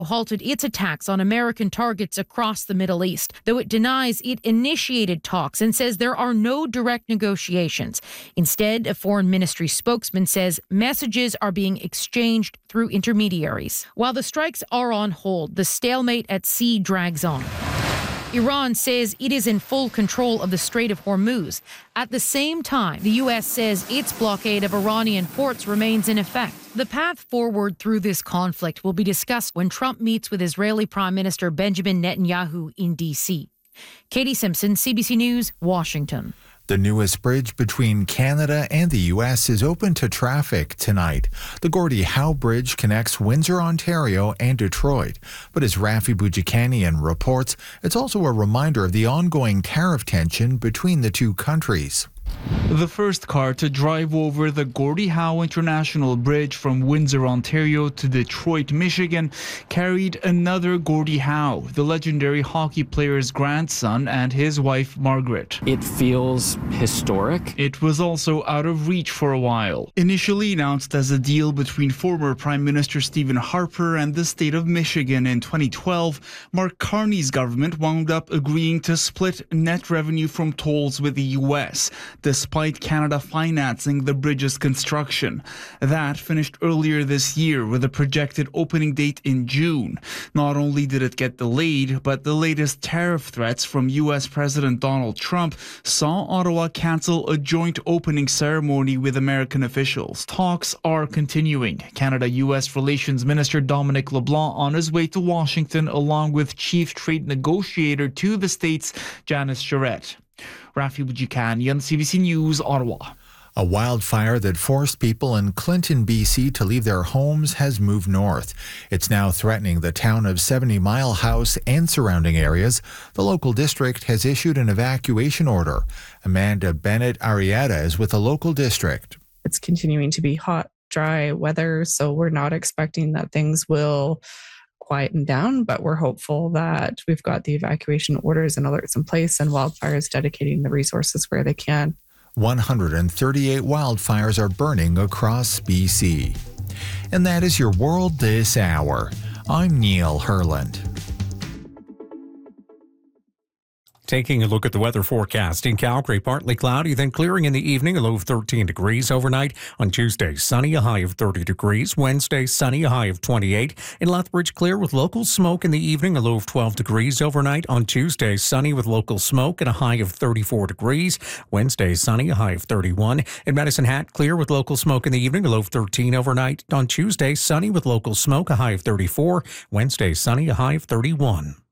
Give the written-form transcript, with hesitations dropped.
halted its attacks on American targets across the Middle East, though it denies it initiated talks and says there are no direct negotiations. Instead, a foreign ministry spokesman says messages are being exchanged through intermediaries. While the strikes are on hold, the stalemate at sea drags on. Iran says it is in full control of the Strait of Hormuz. At the same time, the U.S. says its blockade of Iranian ports remains in effect. The path forward through this conflict will be discussed when Trump meets with Israeli Prime Minister Benjamin Netanyahu in D.C. Katie Simpson, CBC News, Washington. The newest bridge between Canada and the U.S. is open to traffic tonight. The Gordie Howe Bridge connects Windsor, Ontario and Detroit. But as Rafi Boudjikanian reports, it's also a reminder of the ongoing tariff tension between the two countries. The first car to drive over the Gordie Howe International Bridge from Windsor, Ontario to Detroit, Michigan, carried another Gordie Howe, the legendary hockey player's grandson, and his wife, Margaret. It feels historic. It was also out of reach for a while. Initially announced as a deal between former Prime Minister Stephen Harper and the state of Michigan in 2012, Mark Carney's government wound up agreeing to split net revenue from tolls with the U.S., despite Canada financing the bridge's construction. That finished earlier this year with a projected opening date in June. Not only did it get delayed, but the latest tariff threats from U.S. President Donald Trump saw Ottawa cancel a joint opening ceremony with American officials. Talks are continuing. Canada-U.S. Relations Minister Dominic LeBlanc on his way to Washington along with Chief Trade Negotiator to the States, Janice Charette. Rafi Boudjikanian, CBC News, Ottawa. A wildfire that forced people in Clinton, BC to leave their homes has moved north. It's now threatening the town of 70 Mile House and surrounding areas. The local district has issued an evacuation order. Amanda Bennett Arietta is with the local district. It's continuing to be hot, dry weather, so we're not expecting that things will quieten down, but we're hopeful that we've got the evacuation orders and alerts in place and wildfires dedicating the resources where they can. 138 wildfires are burning across BC. And that is your world this hour. I'm Neil Herland. Taking a look at the weather forecast in Calgary, partly cloudy, then clearing in the evening, a low of 13 degrees overnight. On Tuesday, sunny, a high of 30 degrees. Wednesday, sunny, a high of 28. In Lethbridge, clear with local smoke in the evening, a low of 12 degrees overnight. On Tuesday, sunny with local smoke and a high of 34 degrees. Wednesday, sunny, a high of 31. In Medicine Hat, clear with local smoke in the evening, a low of 13 overnight. On Tuesday, sunny with local smoke, a high of 34. Wednesday, sunny, a high of 31.